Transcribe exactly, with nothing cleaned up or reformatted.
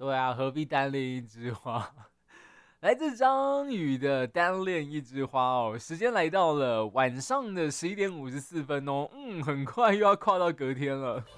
对啊，何必单恋一枝花？来自张宇的《单恋一枝花》哦，时间来到了晚上的十一点五十四分哦，嗯，很快又要跨到隔天了。